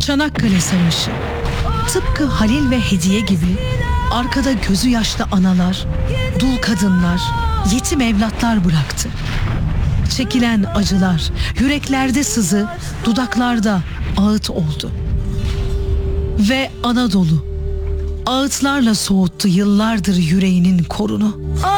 Çanakkale Savaşı tıpkı Halil ve Hediye gibi arkada gözü yaşlı analar, dul kadınlar, yetim evlatlar bıraktı. Çekilen acılar, yüreklerde sızı, dudaklarda ağıt oldu. Ve Anadolu ağıtlarla soğuttu yıllardır yüreğinin korunu.